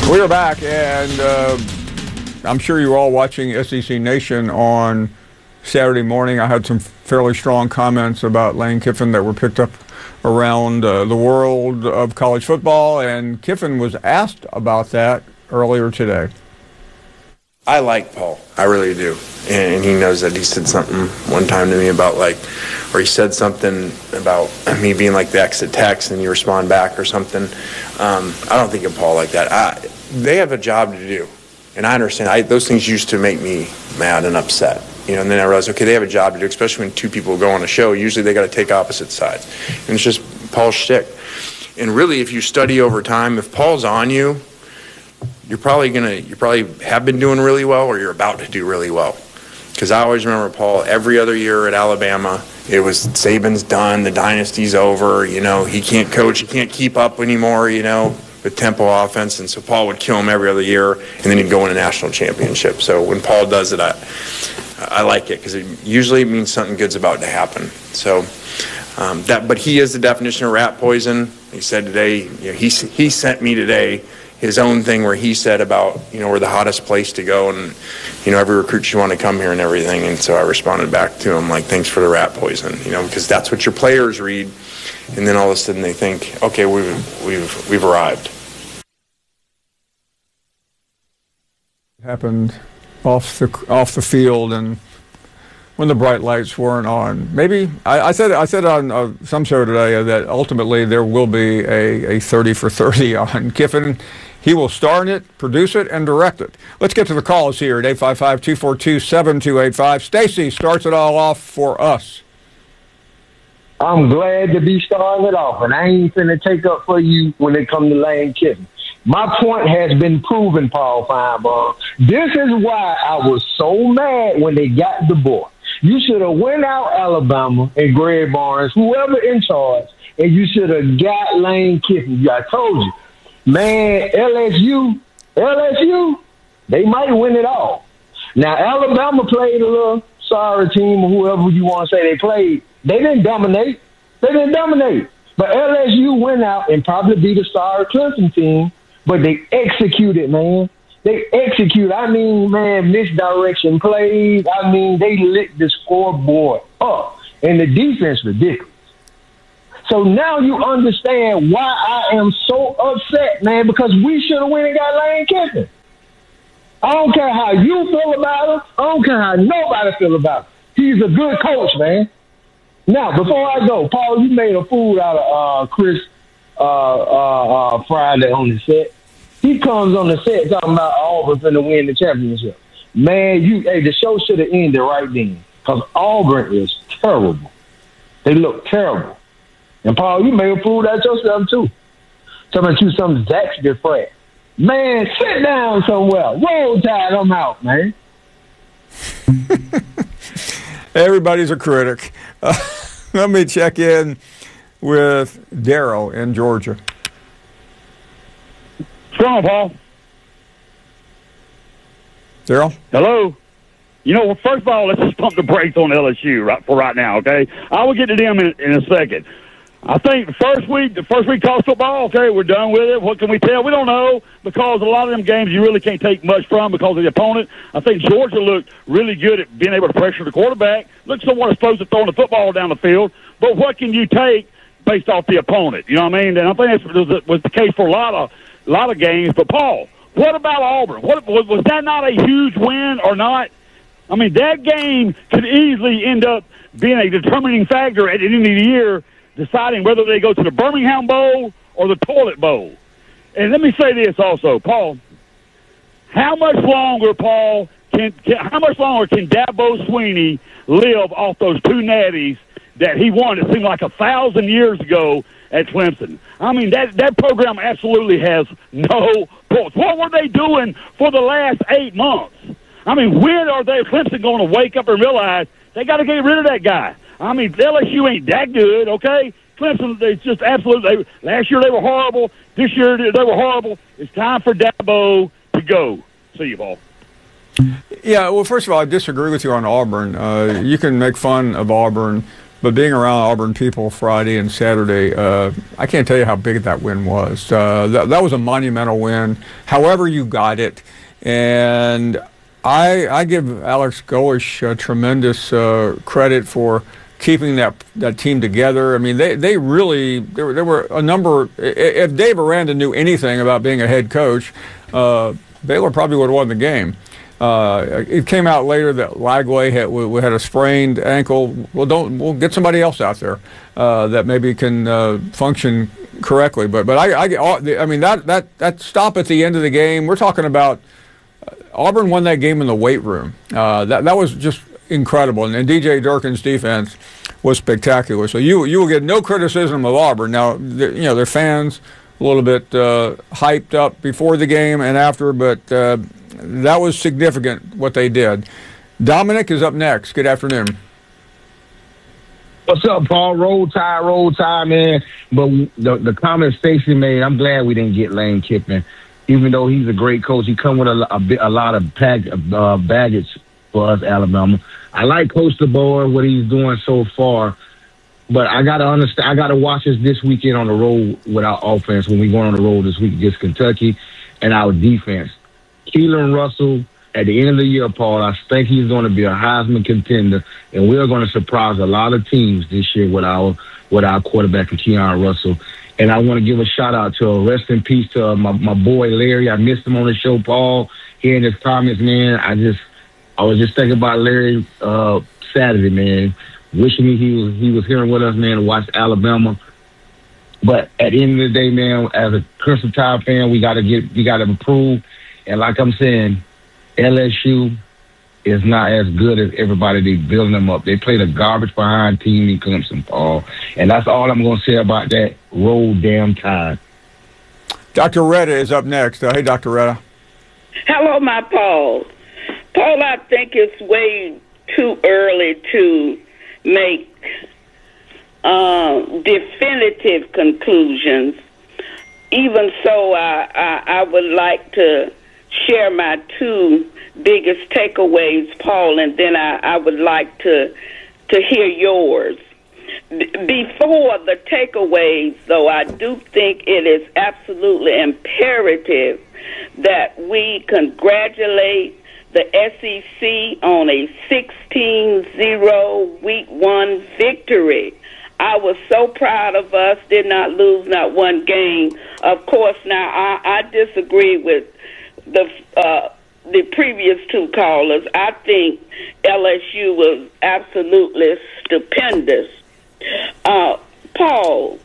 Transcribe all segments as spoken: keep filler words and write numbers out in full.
We are back, and uh, I'm sure you were all watching S E C Nation on Saturday morning. I had some fairly strong comments about Lane Kiffin that were picked up around uh, the world of college football, and Kiffin was asked about that earlier today. I like Paul. I really do. And he knows that he said something one time to me about like, or he said something about me being like the exit text and you respond back or something. Um, I don't think of Paul like that. I, they have a job to do. And I understand. I, those things used to make me mad and upset. You know, and then I realized, okay, they have a job to do, especially when two people go on a show. Usually they got to take opposite sides. And it's just Paul's shtick. And really, if you study over time, if Paul's on you, you're probably gonna, you probably have been doing really well, or you're about to do really well. Because I always remember Paul every other year at Alabama. It was Saban's done, the dynasty's over. You know, he can't coach, he can't keep up anymore. You know, with tempo offense, and so Paul would kill him every other year, and then he'd go win a national championship. So when Paul does it, I, I like it because it usually means something good's about to happen. So um, that, but he is the definition of rat poison. He said today, you know, he he sent me today his own thing where he said about, you know, we're the hottest place to go, and, you know, every recruit should want to come here and everything. And so I responded back to him like, thanks for the rat poison, you know, because that's what your players read. And then all of a sudden they think, okay, we've we've we've arrived. It happened off the off the field and when the bright lights weren't on. Maybe I, I said I said on uh, some show today that ultimately there will be a, a thirty for thirty on Kiffin. He will star in it, produce it, and direct it. Let's get to the calls here at eight five five, two four two, seven two eight five. Stacy starts it all off for us. I'm glad to be starting it off, and I ain't finna take up for you when it comes to Lane Kiffin. My point has been proven, Paul Feinbaum. This is why I was so mad when they got the boy. You should have went out Alabama and Greg Barnes, whoever in charge, and you should have got Lane Kiffin. I told you. Man, L S U, L S U, they might win it all. Now, Alabama played a little sorry team or whoever you want to say they played. They didn't dominate. They didn't dominate. But L S U went out and probably beat a sorry Clemson team, but they executed, man. They execute. I mean, man, misdirection plays. I mean, they lit the scoreboard up, and the defense ridiculous. So now you understand why I am so upset, man, because we should have went and got Lane Kiffin. I don't care how you feel about him. I don't care how nobody feel about him. He's a good coach, man. Now, before I go, Paul, you made a fool out of uh, Chris uh, uh, uh, Friday on the set. He comes on the set talking about Auburn finna win the championship. Man, you, hey, the show should have ended right then because Auburn is terrible. They look terrible. And, Paul, you may have fooled out yourself, too. Talking about you some Zach DeFred. Man, sit down somewhere. Roll Tide, I'm out, man. Everybody's a critic. Uh, let me check in with Darryl in Georgia. What's going on, Paul? Darryl? Hello? You know, well, first of all, let's just pump the brakes on L S U right, for right now, okay? I will get to them in, in a second. I think the first week, the first week college football, okay, we're done with it. What can we tell? We don't know because a lot of them games you really can't take much from because of the opponent. I think Georgia looked really good at being able to pressure the quarterback. Looked somewhat exposed to throwing the football down the field. But what can you take based off the opponent? You know what I mean? And I think that was the case for a lot of a lot of games. But, Paul, what about Auburn? What, was that not a huge win or not? I mean, that game could easily end up being a determining factor at the end of the year, deciding whether they go to the Birmingham Bowl or the Toilet Bowl. And let me say this also, Paul. How much longer, Paul, can, can how much longer can Dabo Swinney live off those two natties that he won, it seemed like a thousand years ago at Clemson? I mean, that, that program absolutely has no points. What were they doing for the last eight months? I mean, when are they, Clemson, going to wake up and realize they got to get rid of that guy? I mean, L S U ain't that good, okay? Clemson, it's just absolutely. They, last year they were horrible. This year they were horrible. It's time for Dabo to go. See you, Paul. Yeah, well, first of all, I disagree with you on Auburn. Uh, you can make fun of Auburn, but but being around Auburn people Friday and Saturday, uh, I can't tell you how big that win was. Uh, that, that was a monumental win, however you got it. And I, I give Alex Golesh uh, tremendous uh, credit for keeping that that team together. I mean, they, they really, there were, there were a number, if Dave Aranda knew anything about being a head coach, uh, Baylor probably would have won the game. Uh, it came out later that Lagway had, we had a sprained ankle. Well, don't, we'll get somebody else out there uh, that maybe can uh, function correctly. But but I, I, I mean, that, that, that stop at the end of the game, we're talking about Auburn won that game in the weight room. Uh, that, that was just incredible, and, and D J Durkin's defense was spectacular. So you you will get no criticism of Auburn. Now, you know, their fans a little bit uh, hyped up before the game and after, but uh, that was significant what they did. Dominic is up next. Good afternoon. What's up, Paul? Roll Tide, roll Tide, man. But the the comment Stacey made, I'm glad we didn't get Lane Kiffin, even though he's a great coach. He come with a, a, a lot of pag, uh, baggage for us, Alabama. I like Coach DeBoer, what he's doing so far, but I gotta understand. I gotta watch us this weekend on the road with our offense when we go on the road this week against Kentucky, and our defense. Keelan Russell, at the end of the year, Paul, I think he's going to be a Heisman contender, and we're going to surprise a lot of teams this year with our with our quarterback, Keelan Russell. And I want to give a shout out to uh, rest in peace to uh, my my boy Larry. I missed him on the show, Paul. Hearing his comments, man, I just. I was just thinking about Larry uh, Saturday, man. Wishing he was he was here with us, man, to watch Alabama. But at the end of the day, man, as a Crimson Tide fan, we gotta get we gotta improve. And like I'm saying, L S U is not as good as everybody. They building them up. They played a garbage behind team in Clemson, Paul. And that's all I'm gonna say about that. Roll damn Tide. Doctor Retta is up next. Uh, hey, Doctor Retta. Hello, my Paul. Paul, I think it's way too early to make uh, definitive conclusions. Even so, I, I, I would like to share my two biggest takeaways, Paul, and then I, I would like to to hear yours. B- before the takeaways, though, I do think it is absolutely imperative that we congratulate the S E C on a sixteen zero week one victory. I was so proud of us, did not lose not one game. Of course, now I, I disagree with the uh, the previous two callers. I think L S U was absolutely stupendous. Uh, Paul,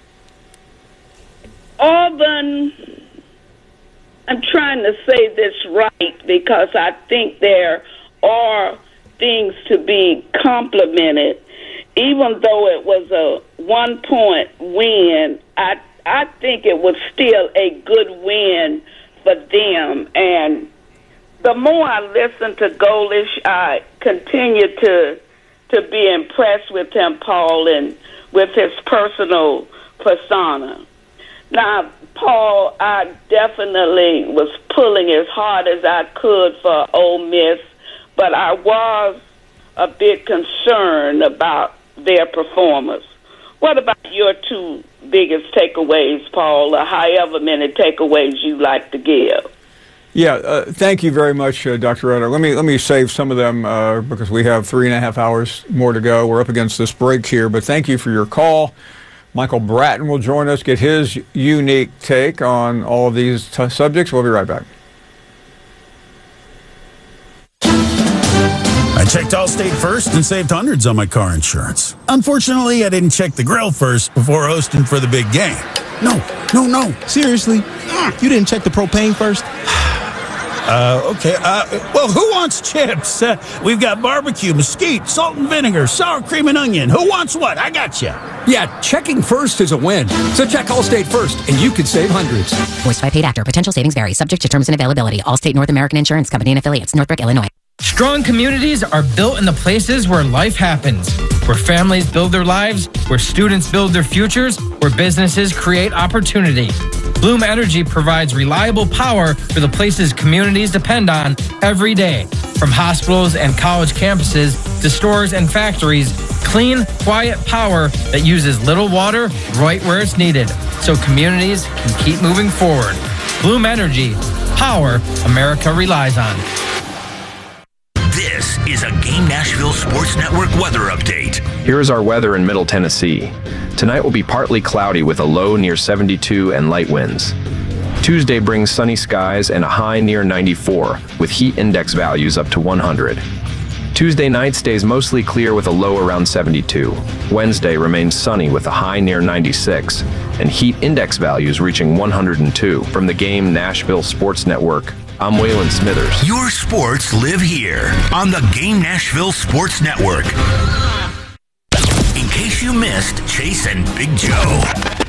Auburn, I'm trying to say this right because I think there are things to be complimented. Even though it was a one-point win, I I think it was still a good win for them. And the more I listen to Golesh, I continue to to be impressed with him, Paul, and with his personal persona. Now, Paul, I definitely was pulling as hard as I could for Ole Miss, but I was a bit concerned about their performance. What about your two biggest takeaways, Paul, or however many takeaways you like to give? Yeah, uh, thank you very much, uh, Doctor Retta. Let me let me save some of them uh, because we have three and a half hours more to go. We're up against this break here, but thank you for your call. Michael Bratton will join us, get his unique take on all of these t- subjects. We'll be right back. I checked Allstate first and saved hundreds on my car insurance. Unfortunately, I didn't check the grill first before hosting for the big game. No, no, no. Seriously? You didn't check the propane first? Uh, okay. Uh, well, who wants chips? Uh, we've got barbecue, mesquite, salt and vinegar, sour cream and onion. Who wants what? I got you. Yeah, checking first is a win. So check Allstate first, and you could save hundreds. Voiced by paid actor. Potential savings vary. Subject to terms and availability. Allstate North American Insurance Company and affiliates. Northbrook, Illinois. Strong communities are built in the places where life happens, where families build their lives, where students build their futures, where businesses create opportunity. Bloom Energy provides reliable power for the places communities depend on every day. From hospitals and college campuses to stores and factories, Clean, quiet power that uses little water right where it's needed, so communities can keep moving forward. Bloom Energy, power America relies on. This is a Game Nashville Sports Network weather update. Here's our weather in Middle Tennessee. Tonight will be partly cloudy with a low near seventy-two and light winds. Tuesday brings sunny skies and a high near ninety-four, with heat index values up to one hundred. Tuesday night stays mostly clear with a low around seventy-two. Wednesday remains sunny with a high near ninety-six, and heat index values reaching one hundred two. From the Game Nashville Sports Network, I'm Waylon Smithers. Your sports live here on the Game Nashville Sports Network. In case you missed Chase and Big Joe.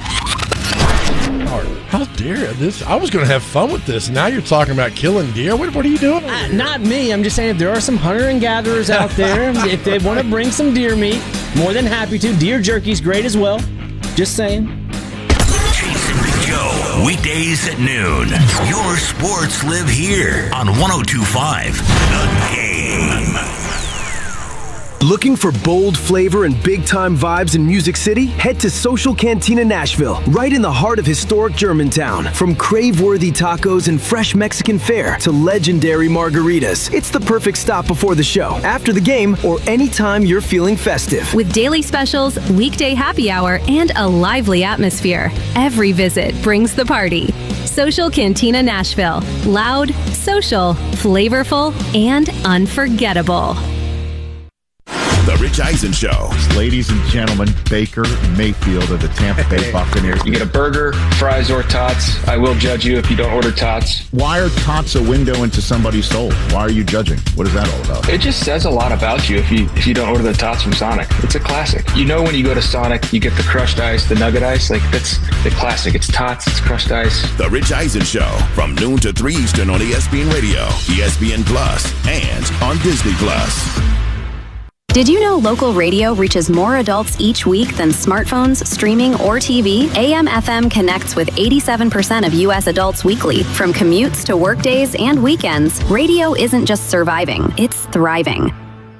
How dare this? I was going to have fun with this. Now you're talking about killing deer. What, what are you doing? Uh, not me. I'm just saying if there are some hunter and gatherers out there, if they want to bring some deer meat, more than happy to. Deer jerky's great as well. Just saying. Chase and Big Joe, weekdays at noon. Your sports live here on one oh two point five The Game. Looking for bold flavor and big-time vibes in Music City? Head to Social Cantina Nashville, right in the heart of historic Germantown. From crave-worthy tacos and fresh Mexican fare to legendary margaritas, it's the perfect stop before the show, after the game, or anytime you're feeling festive. With daily specials, weekday happy hour, and a lively atmosphere, every visit brings the party. Social Cantina Nashville. Loud, social, flavorful, and unforgettable. The Rich Eisen Show. Ladies and gentlemen, Baker Mayfield of the Tampa Bay Buccaneers. You get a burger, fries, or tots. I will judge you if you don't order tots. Why are tots a window into somebody's soul? Why are you judging? What is that all about? It just says a lot about you if you if you don't order the tots from Sonic. It's a classic. You know when you go to Sonic, you get the crushed ice, the nugget ice. Like, that's the classic. It's tots, it's crushed ice. The Rich Eisen Show from noon to three Eastern on E S P N Radio, E S P N Plus, and on Disney Plus. Did you know local radio reaches more adults each week than smartphones, streaming, or T V? A M F M connects with eighty-seven percent of U S adults weekly. From commutes to work days and weekends, radio isn't just surviving, it's thriving.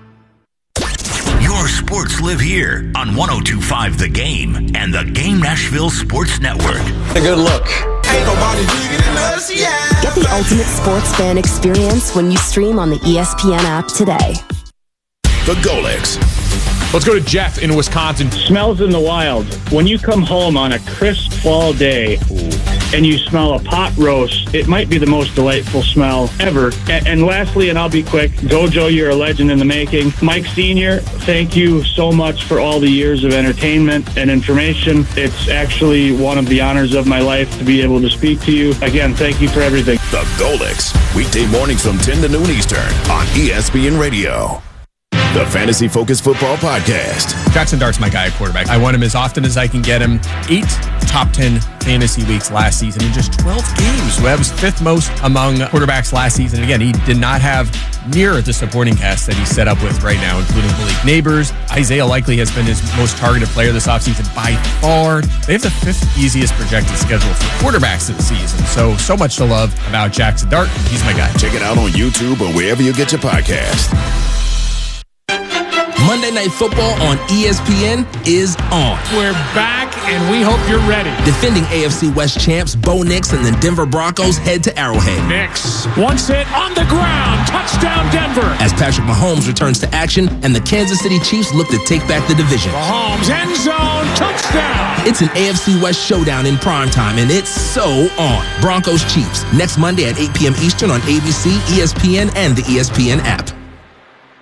Your sports live here on one oh two point five The Game and the Game Nashville Sports Network. A good look. Ain't nobody bigger than us, yeah. Get the ultimate sports fan experience when you stream on the E S P N app today. The Golix. Let's go to Jeff in Wisconsin. Smells in the wild. When you come home on a crisp fall day and you smell a pot roast, it might be the most delightful smell ever. And, and lastly, and I'll be quick, Gojo, you're a legend in the making. Mike Senior, thank you so much for all the years of entertainment and information. It's actually one of the honors of my life to be able to speak to you. Again, thank you for everything. The Golix. Weekday mornings from ten to noon Eastern on E S P N Radio. The Fantasy Focus Football Podcast. Jackson Dart's my guy at quarterback. I want him as often as I can get him. Eight top ten fantasy weeks last season in just twelve games. That was fifth most among quarterbacks last season. Again, he did not have near the supporting cast that he's set up with right now, including Malik Neighbors. Isaiah Likely has been his most targeted player this offseason by far. They have the fifth easiest projected schedule for quarterbacks this season. So, so much to love about Jackson Dart. He's my guy. Check it out on YouTube or wherever you get your podcast. Monday Night Football on E S P N is on. We're back, and we hope you're ready. Defending A F C West champs Bo Nix and the Denver Broncos head to Arrowhead. Nix, once hit on the ground, touchdown Denver. As Patrick Mahomes returns to action and the Kansas City Chiefs look to take back the division. Mahomes, end zone, touchdown. It's an A F C West showdown in primetime, and it's so on. Broncos Chiefs, next Monday at eight p.m. Eastern on A B C, E S P N, and the E S P N app.